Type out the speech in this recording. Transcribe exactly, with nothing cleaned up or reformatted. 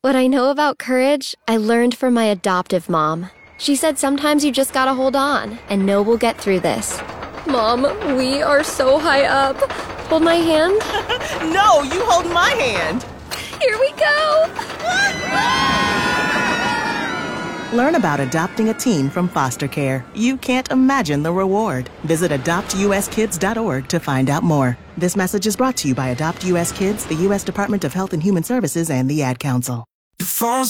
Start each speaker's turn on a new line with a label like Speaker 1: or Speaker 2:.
Speaker 1: What I know about courage, I learned from my adoptive mom. She said sometimes you just gotta hold on and know we'll get through this. Mom, we are so high up. Hold my hand?
Speaker 2: No, you hold my hand.
Speaker 1: Here we go.
Speaker 2: Learn about adopting a teen from foster care. You can't imagine the reward. Visit adopt u s kids dot org to find out more. This message is brought to you by Adopt U S Kids, the U S Department of Health and Human Services, and the Ad Council.
Speaker 3: Your phone's